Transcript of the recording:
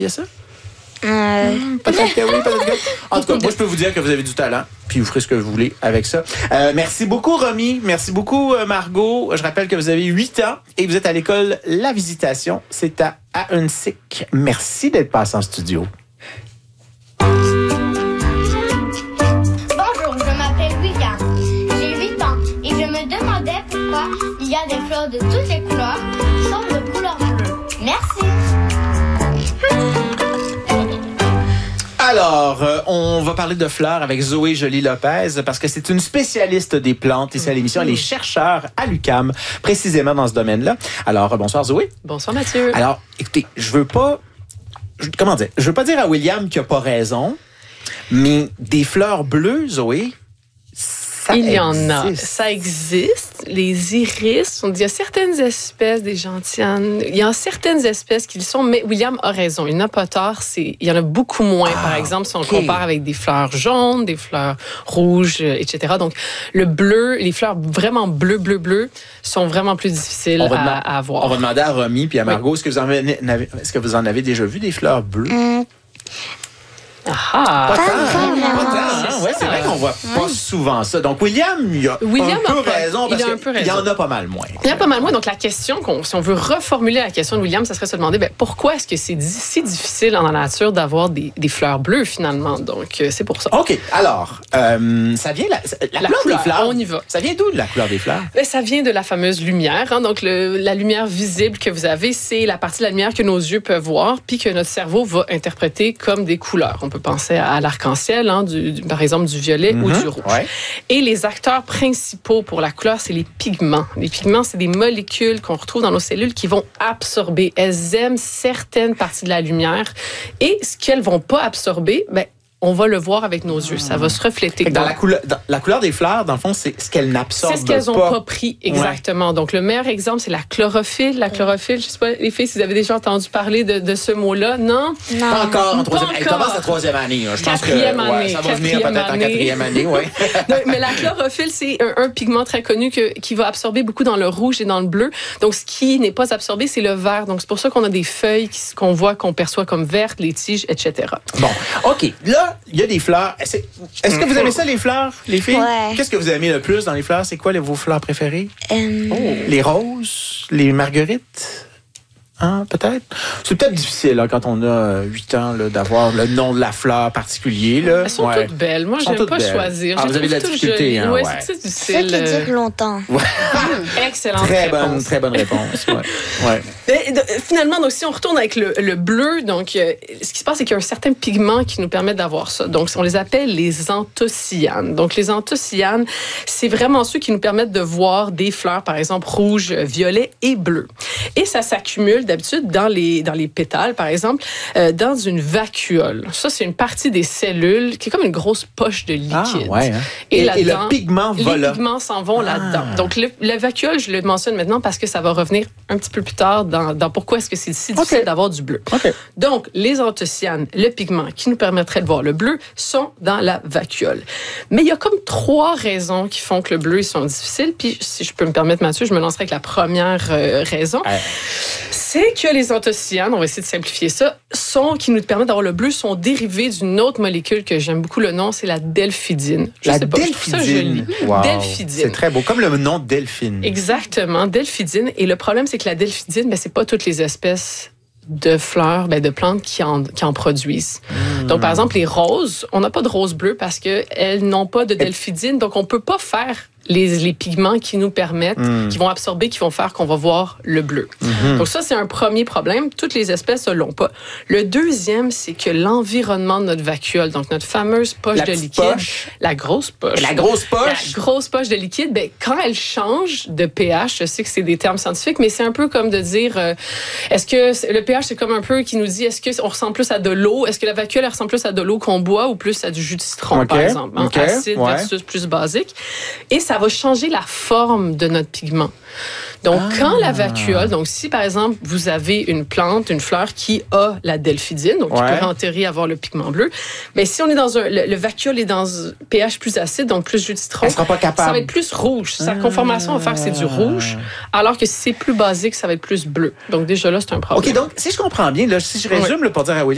Il y a ça? Peut-être que oui, peut-être que... En tout cas, moi, je peux vous dire que vous avez du talent, puis vous ferez ce que vous voulez avec ça. Merci beaucoup, Romy. Merci beaucoup, Margot. Je rappelle que vous avez 8 ans et vous êtes à l'école La Visitation. C'est à Ahuntsic. Merci d'être passé en studio. Bonjour, je m'appelle William. J'ai 8 ans et je me demandais pourquoi il y a des fleurs de toutes les couleurs, sauf de couleur bleue. Merci. Alors, on va parler de fleurs avec Zoé Joly-Lopez parce que c'est une spécialiste des plantes ici à l'émission. Elle est chercheure à l'UQAM, précisément dans ce domaine-là. Alors, bonsoir Zoé. Bonsoir Mathieu. Alors, écoutez, je veux pas dire à William qu'il n'a pas raison, mais des fleurs bleues, Zoé, ça Il y en existe. a. Ça existe. Les iris, il y a certaines espèces, des gentianes, il y a certaines espèces qui le sont, mais William a raison. Il n'a pas tort. Il y en a beaucoup moins, par exemple, si on compare avec des fleurs jaunes, des fleurs rouges, etc. Donc, le bleu, les fleurs vraiment bleu, sont vraiment plus difficiles à avoir. On va demander à Romy puis à Margot, est-ce que vous en avez déjà vu des fleurs bleues? Ah! Pas tant. Ouais, c'est vrai qu'on voit pas souvent ça. Donc, William, il a un peu raison parce qu'il y en a pas mal moins. Il y en a pas mal moins. Donc, la question, si on veut reformuler la question de William, ça serait se demander pourquoi est-ce que c'est si difficile en la nature d'avoir des fleurs bleues, finalement. Donc, c'est pour ça. OK. Alors, ça vient la couleur des fleurs. On y va. Ça vient d'où, la couleur des fleurs? Ça vient de la fameuse lumière. Hein. Donc, la lumière visible que vous avez, c'est la partie de la lumière que nos yeux peuvent voir puis que notre cerveau va interpréter comme des couleurs. On peut penser à l'arc-en-ciel, hein, par exemple du violet ou du rouge. Ouais. Et les acteurs principaux pour la couleur, c'est les pigments. Les pigments, c'est des molécules qu'on retrouve dans nos cellules qui vont absorber. Elles aiment certaines parties de la lumière. Et ce qu'elles vont pas absorber, on va le voir avec nos yeux. Ça va se refléter. Dans la couleur des fleurs, dans le fond, c'est ce qu'elles n'absorbent pas. C'est ce qu'elles n'ont pas pris, exactement. Ouais. Donc, le meilleur exemple, c'est la chlorophylle. La chlorophylle, je ne sais pas, les filles, si vous avez déjà entendu parler de ce mot-là, non? Pas encore en troisième année. Elle commence la troisième année. Je pense que ça va venir peut-être en quatrième année. Ouais. Mais la chlorophylle, c'est un pigment très connu qui va absorber beaucoup dans le rouge et dans le bleu. Donc, ce qui n'est pas absorbé, c'est le vert. Donc, c'est pour ça qu'on a des feuilles qu'on perçoit comme vertes, les tiges, etc. Bon, OK. Là, il y a des fleurs. Est-ce que vous aimez ça, les fleurs, les filles? Ouais. Qu'est-ce que vous aimez le plus dans les fleurs? C'est quoi vos fleurs préférées? Les roses? Les marguerites? Hein, peut-être? C'est peut-être difficile quand on a 8 ans d'avoir le nom de la fleur particulier. Là. Elles sont toutes belles. Moi, j'aime pas choisir. Vous avez de la difficulté. Hein, oui, c'est difficile. Faites-les dire longtemps. Excellente réponse. Très bonne réponse. Ouais. Finalement, donc, si on retourne avec le bleu, donc, ce qui se passe, c'est qu'il y a un certain pigment qui nous permet d'avoir ça. Donc, on les appelle les anthocyanes. Donc, les anthocyanes, c'est vraiment ceux qui nous permettent de voir des fleurs, par exemple, rouge, violet et bleu. Et ça s'accumule d'habitude dans les pétales, par exemple, dans une vacuole. Ça, c'est une partie des cellules qui est comme une grosse poche de liquide. Ah, ouais, hein? Et le pigment va là. Les pigments s'en vont là-dedans. Donc, la vacuole, je le mentionne maintenant parce que ça va revenir un petit peu plus tard dans pourquoi est-ce que c'est si difficile d'avoir du bleu. Okay. Donc, les anthocyanes, le pigment qui nous permettrait de voir le bleu, sont dans la vacuole. Mais il y a comme 3 raisons qui font que le bleu, ils sont difficiles. Puis, si je peux me permettre, Mathieu, je me lancerai avec la première raison. C'est que les anthocyanes, on va essayer de simplifier ça, qui nous permettent d'avoir le bleu, sont dérivés d'une autre molécule que j'aime beaucoup le nom, c'est la delphidine. Delphidine. Wow. Delphidine. C'est très beau, comme le nom Delphine. Exactement, delphidine. Et le problème, c'est que la delphidine, c'est pas toutes les espèces de fleurs, de plantes qui en produisent. Donc, par exemple, les roses, on n'a pas de roses bleues parce qu'elles n'ont pas de delphidine, donc on peut pas faire les pigments qui nous permettent, qui vont absorber, qui vont faire qu'on va voir le bleu. Donc ça, c'est un premier problème. Toutes les espèces ne l'ont pas. Le deuxième, c'est que l'environnement de notre vacuole, donc notre fameuse poche de liquide, la grosse poche de liquide, quand elle change de pH, je sais que c'est des termes scientifiques, mais c'est un peu comme de dire, est-ce que le pH, c'est comme un peu qui nous dit, est-ce qu'on ressemble plus à de l'eau? Est-ce que la vacuole, elle ressemble plus à de l'eau qu'on boit ou plus à du jus de citron, par exemple? Acide versus plus basique. Et ça va changer la forme de notre pigment. Donc, quand la vacuole, donc si par exemple, vous avez une plante, une fleur qui a la delphidine, donc qui pourrait en théorie avoir le pigment bleu, mais si on est dans le vacuole est dans un pH plus acide, donc plus jus de citron, elle sera pas capable. Ça va être plus rouge. Sa conformation va faire que c'est du rouge, alors que si c'est plus basique, ça va être plus bleu. Donc déjà là, c'est un problème. OK, donc si je comprends bien, là, si je résume pour dire à William,